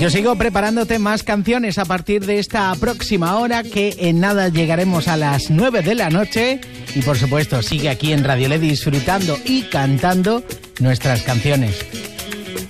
Yo sigo preparándote más canciones a partir de esta próxima hora, que en nada llegaremos a las 9 de la noche. Y por supuesto, sigue aquí en Radio Le disfrutando y cantando nuestras canciones.